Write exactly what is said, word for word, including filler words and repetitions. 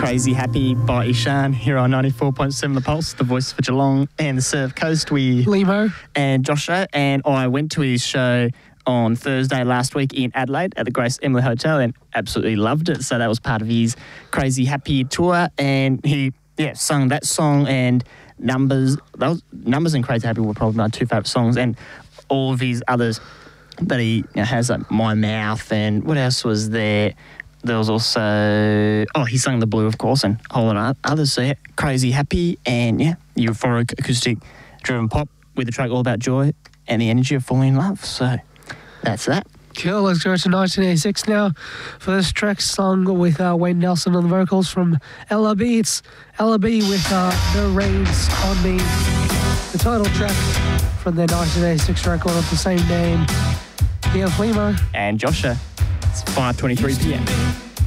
Crazy Happy by Ishan here on ninety-four point seven The Pulse, the voice for Geelong and the Surf Coast. We Limo. And Joshua, and I went to his show on Thursday last week in Adelaide at the Grace Emily Hotel and absolutely loved it. So that was part of his Crazy Happy tour, and he yeah sung that song and Numbers. That was, Numbers and Crazy Happy were probably my two favourite songs, and all of his others that he you know, has, like My Mouth, and what else was there? There was also, oh, he sung The Blue, of course, and a whole lot of others. So, yeah, Crazy Happy and, yeah, euphoric acoustic driven pop with the track All About Joy and the energy of falling in love. So, that's that. Cool, let's go to nineteen eighty-six now for this track sung with uh, Wayne Nelson on the vocals from L R B. It's L R B with uh, No Rains on Me, the title track from their nineteen eighty-six record of the same name. Here's Limo and Joshua. It's five twenty-three p m.